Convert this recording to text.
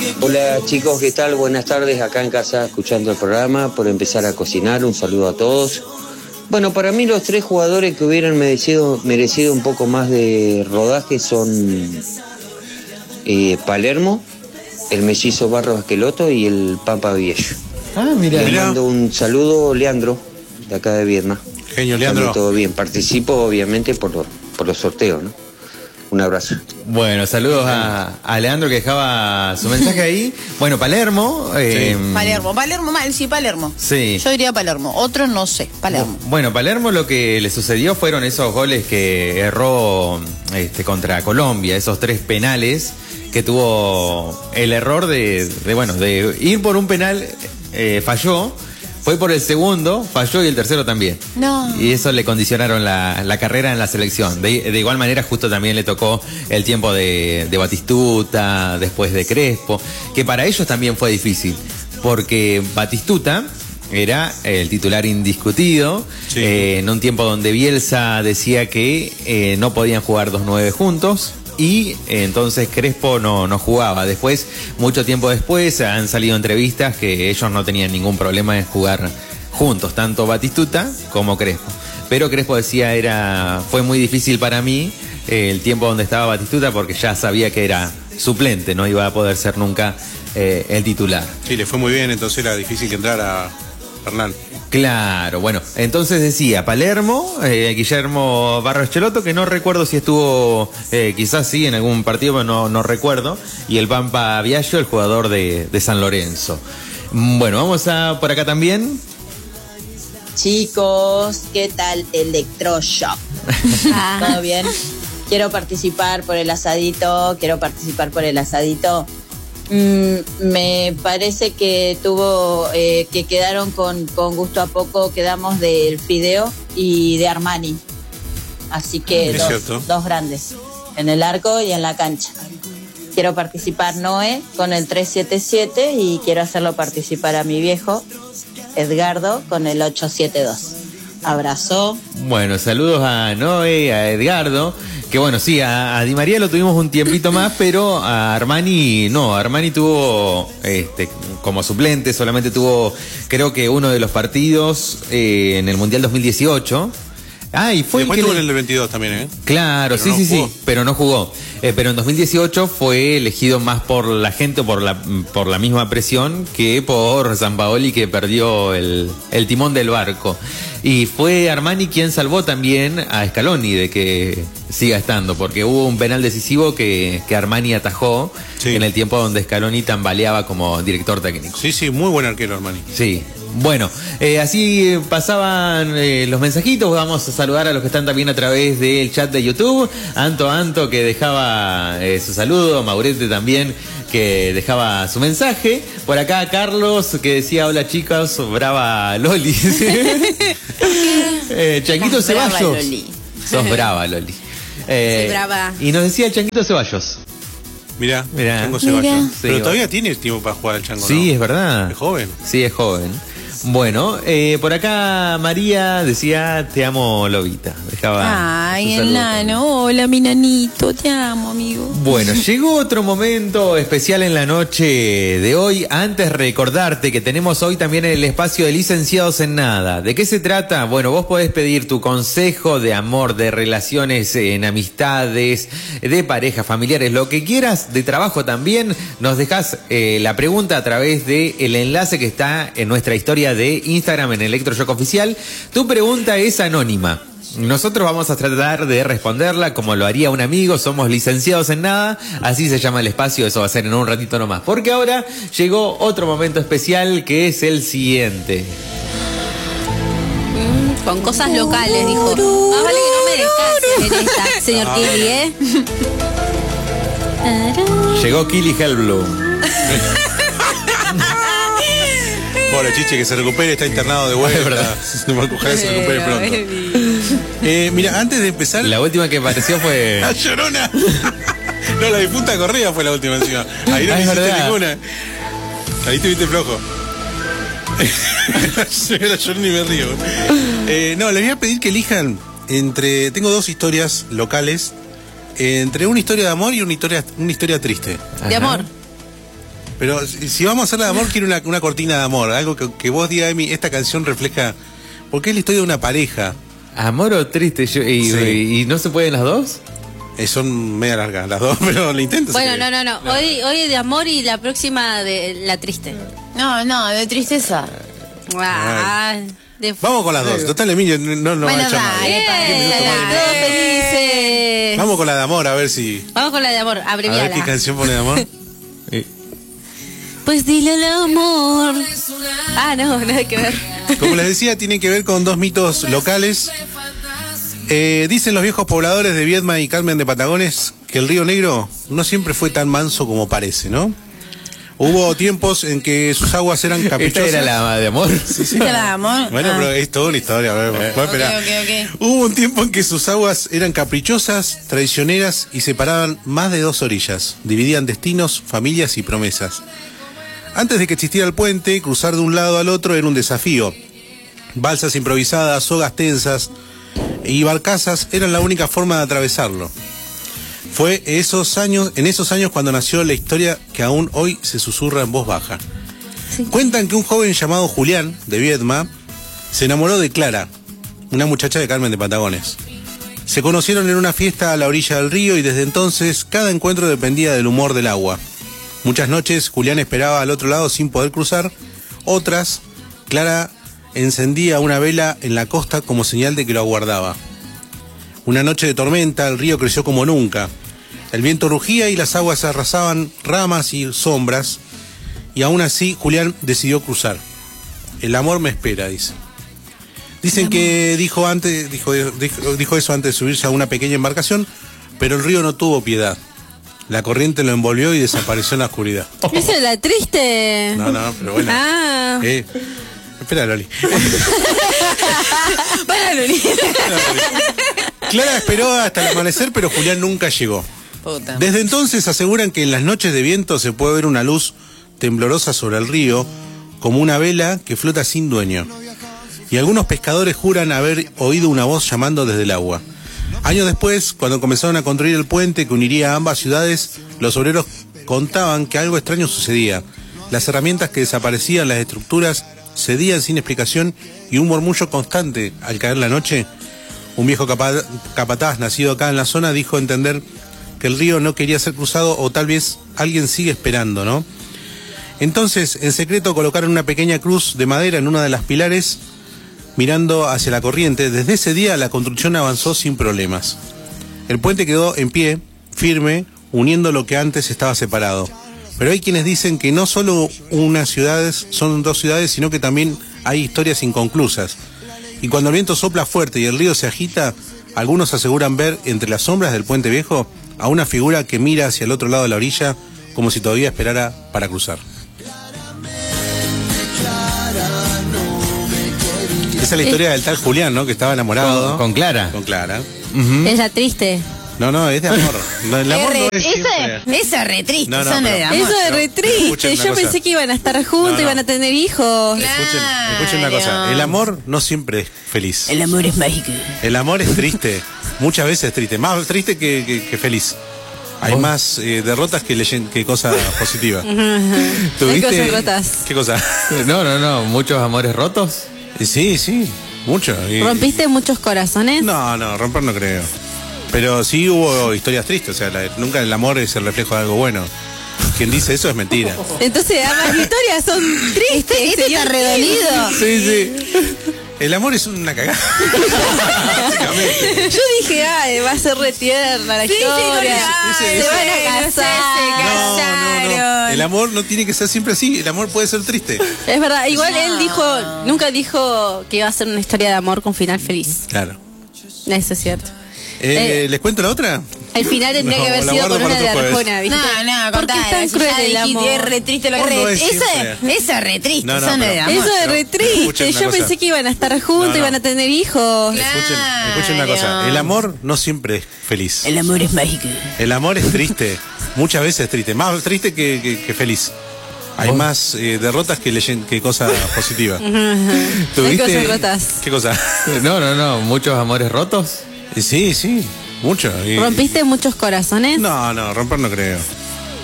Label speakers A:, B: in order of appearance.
A: Hola chicos, ¿qué tal? Buenas tardes, acá en casa escuchando el programa, por empezar a cocinar, un saludo a todos. Bueno, para mí los tres jugadores que hubieran merecido un poco más de rodaje son Palermo, el mellizo Barros Esqueloto y el Pampa Viejo.
B: Ah, mira.
A: Le mando un saludo, Leandro, de acá de Viedma.
C: Genio, Leandro.
A: Todo bien, participo obviamente por los sorteos, ¿no? Un abrazo.
B: Bueno, saludos a Leandro que dejaba su mensaje ahí. Bueno, Palermo.
D: Sí. Palermo, sí, Palermo.
B: Sí.
D: Yo diría Palermo, otro no sé, Palermo.
B: Bueno, Palermo lo que le sucedió fueron esos goles que erró contra Colombia, esos 3 penales que tuvo el error de ir por un penal, falló. Fue por el segundo, falló y el tercero también.
D: No.
B: Y eso le condicionaron la carrera en la selección. De igual manera, justo también le tocó el tiempo de Batistuta, después de Crespo, que para ellos también fue difícil, porque Batistuta era el titular indiscutido, sí. En un tiempo donde Bielsa decía que no podían jugar 2 9 juntos. Y entonces Crespo no jugaba. Después, mucho tiempo después, han salido entrevistas que ellos no tenían ningún problema en jugar juntos, tanto Batistuta como Crespo. Pero Crespo decía, fue muy difícil para mí el tiempo donde estaba Batistuta, porque ya sabía que era suplente, no iba a poder ser nunca el titular.
C: Sí, le fue muy bien, entonces era difícil que entrara Hernán.
B: Claro, bueno, entonces decía Palermo, Guillermo Barros Esqueloto, que no recuerdo si estuvo, quizás sí, en algún partido, pero no recuerdo, y el Pampa Viallo, el jugador de San Lorenzo. Bueno, vamos por acá también.
E: Chicos, ¿qué tal Electroshock? ¿Todo bien? Quiero participar por el asadito. Me parece que que quedaron con gusto a poco, quedamos del Fideo y de Armani. Así que dos grandes, en el arco y en la cancha. Quiero participar Noé con el 377 y quiero hacerlo participar a mi viejo Edgardo con el 872. Abrazo.
B: Bueno, saludos a Noé, a Edgardo. Que bueno, sí, a Di María lo tuvimos un tiempito más, pero a Armani no. Armani tuvo como suplente, solamente tuvo, creo que uno de los partidos en el Mundial 2018. Y fue
C: después tuvo en el 22 también, ¿eh?
B: Claro,
C: pero
B: sí, pero no jugó. Pero en 2018 fue elegido más por la gente, por la misma presión, que por Sampaoli, que perdió el timón del barco. Y fue Armani quien salvó también a Scaloni de que siga estando, porque hubo un penal decisivo que Armani atajó, sí, en el tiempo donde Scaloni tambaleaba como director técnico.
C: Sí, muy buen arquero Armani.
B: Sí. Bueno, así pasaban los mensajitos. Vamos a saludar a los que están también a través del chat de YouTube. Anto que dejaba su saludo, Maurete también que dejaba su mensaje. Por acá Carlos que decía: hola chicas, brava Loli. Changuito Ceballos.
D: Loli.
B: Sos brava, Loli.
D: Soy brava.
B: Y nos decía el Changuito Ceballos.
C: Mirá, Chango Ceballos.
B: Sí,
C: pero todavía tiene tiempo para jugar al Chango,
B: sí,
C: ¿no?
B: Es verdad.
C: Es joven.
B: Sí, es joven. Bueno, por acá María decía: te amo, Lobita. Dejaba.
D: Ay, el nano. Hola, mi nanito. Te amo, amigo.
B: Bueno, llegó otro momento especial en la noche de hoy. Antes recordarte que tenemos hoy también el espacio de Licenciados en Nada. ¿De qué se trata? Bueno, vos podés pedir tu consejo de amor, de relaciones en amistades, de pareja, familiares, lo que quieras, de trabajo también. Nos dejás la pregunta a través del enlace que está en nuestra historia de Instagram en Electroshock Oficial. Tu pregunta es anónima. Nosotros vamos a tratar de responderla como lo haría un amigo. Somos Licenciados en Nada, así se llama el espacio. Eso va a ser en un ratito nomás, porque ahora llegó otro momento especial que es el siguiente.
F: Con cosas locales, dijo. Más vale que no me descansen en esta, señor Kili, ¿eh?
B: Llegó Kili Hellblum.
C: Pobre Chiche, que se recupere, está internado de vuelta. Es verdad. Ojalá se recupere pronto. Mira, antes de empezar.
B: La última que apareció fue.
C: ¡La Llorona! No, la difunta Correa fue la última encima. Ahí no hiciste ninguna. Ahí estuviste flojo. La Llorona y me río. No, les voy a pedir que elijan entre. Tengo 2 historias locales. Entre una historia de amor y una historia triste.
D: De amor.
C: Pero si vamos a hacer de amor, quiero una cortina de amor. Algo que vos digas, Emi, esta canción refleja... Porque es la historia de una pareja.
B: ¿Amor o triste? ¿Y no se pueden las dos?
C: Son media largas las dos, pero lo intento.
F: Bueno, no. Hoy es de amor y la próxima de la triste.
D: No, de tristeza.
C: Vamos con las dos. Total, Emilio no va a echar mal.
F: Felices.
C: Vamos con la de amor, a ver si...
F: Vamos con la de amor, abreviada.
C: A ver qué canción pone de amor.
F: Pues dile al amor. No, nada que ver.
C: Como les decía, tiene que ver con dos mitos locales. Dicen los viejos pobladores de Viedma y Carmen de Patagones que el Río Negro no siempre fue tan manso como parece, ¿no? Hubo tiempos en que sus aguas eran caprichosas.
B: ¿Esta era la de amor?
C: Sí.
D: ¿Esta era de amor?
C: Bueno, pero es toda una historia. A ver, voy a esperar.
D: Okay.
C: Hubo un tiempo en que sus aguas eran caprichosas, traicioneras y separaban más de 2 orillas. Dividían destinos, familias y promesas. Antes de que existiera el puente, cruzar de un lado al otro era un desafío. Balsas improvisadas, sogas tensas y barcazas eran la única forma de atravesarlo. Fue en esos años cuando nació la historia que aún hoy se susurra en voz baja. Sí. Cuentan que un joven llamado Julián, de Viedma, se enamoró de Clara, una muchacha de Carmen de Patagones. Se conocieron en una fiesta a la orilla del río y desde entonces cada encuentro dependía del humor del agua. Muchas noches Julián esperaba al otro lado sin poder cruzar, otras, Clara encendía una vela en la costa como señal de que lo aguardaba. Una noche de tormenta, el río creció como nunca. El viento rugía y las aguas arrasaban ramas y sombras, y aún así Julián decidió cruzar. El amor me espera, dice. Dicen que dijo eso antes de subirse a una pequeña embarcación, pero el río no tuvo piedad. La corriente lo envolvió y desapareció en la oscuridad.
F: ¿Esa es la triste?
C: No, pero bueno. Espera, Loli.
F: Para, Loli.
C: Clara esperó hasta el amanecer, pero Julián nunca llegó. Puta. Desde entonces aseguran que en las noches de viento se puede ver una luz temblorosa sobre el río, como una vela que flota sin dueño. Y algunos pescadores juran haber oído una voz llamando desde el agua. Años después, cuando comenzaron a construir el puente que uniría a ambas ciudades, los obreros contaban que algo extraño sucedía. Las herramientas que desaparecían, las estructuras cedían sin explicación y un murmullo constante al caer la noche. Un viejo capataz nacido acá en la zona dijo entender que el río no quería ser cruzado o tal vez alguien sigue esperando, ¿no? Entonces, en secreto colocaron una pequeña cruz de madera en una de las pilares mirando hacia la corriente. Desde ese día la construcción avanzó sin problemas. El puente quedó en pie, firme, uniendo lo que antes estaba separado. Pero hay quienes dicen que no solo son 2 ciudades, sino que también hay historias inconclusas. Y cuando el viento sopla fuerte y el río se agita, algunos aseguran ver entre las sombras del puente viejo a una figura que mira hacia el otro lado de la orilla como si todavía esperara para cruzar. Esa es la historia del tal Julián, ¿no? Que estaba enamorado.
B: Con Clara.
C: Con Clara.
F: Es la triste.
C: No, es de amor. No, el amor no es siempre...
D: Eso es re triste,
C: no,
D: eso no es de amor.
F: Eso es re triste. Yo pensé que iban a estar juntos, iban a tener hijos.
C: Escuchen una cosa. El amor no siempre es feliz.
D: El amor es mágico.
C: El amor es triste. Muchas veces es triste. Más triste que feliz. Hay más derrotas que cosas positivas.
F: Hay cosas rotas.
C: ¿Qué cosa?
B: No. ¿Muchos amores rotos?
C: Sí. Mucho.
F: ¿Rompiste muchos corazones?
C: No, romper no creo. Pero sí hubo historias tristes, o sea, nunca el amor es el reflejo de algo bueno. Quien dice eso es mentira.
F: Entonces, ambas historias son tristes.
D: Este está redolido.
C: Sí. El amor es una cagada.
F: Yo dije, va a ser re tierna la historia. Se van a casar.
C: No. El amor no tiene que ser siempre así. El amor puede ser triste.
F: Es verdad. Igual él nunca dijo que iba a ser una historia de amor con final feliz.
C: Claro.
F: Eso es cierto.
C: ¿Les cuento la otra?
F: Al final tendría que haber sido con una de Arjona, ¿viste?
D: No,
F: porque es tan cruel el amor.
D: Es re triste lo que eso es re triste, eso no es de amor.
F: Eso es re triste. Yo pensé que iban a estar juntos, iban a tener hijos.
C: Escuchen una cosa. El amor no siempre es feliz.
D: El amor es mágico.
C: El amor es triste. Muchas veces es triste. Más triste que feliz. Hay más derrotas que cosas positivas.
F: Hay cosas rotas.
C: ¿Qué cosa?
B: No. ¿Muchos amores rotos?
C: Sí, mucho.
F: ¿Rompiste muchos corazones?
C: No, romper no creo.